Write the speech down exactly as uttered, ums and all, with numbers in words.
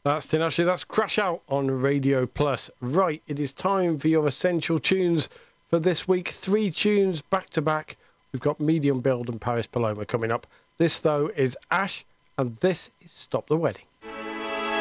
That's Tinashe, that's Crash Out on Radio Plus. Right, it is time for your essential tunes for this week. Three tunes back to back. We've got Medium Build and Paris Paloma coming up. This, though, is Ash, and this is Stop the Wedding.